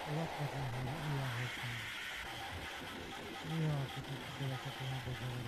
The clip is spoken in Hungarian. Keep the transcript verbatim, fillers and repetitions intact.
Lapnak, hogy olyan hosszan. Ja, kicsit belesett a hangba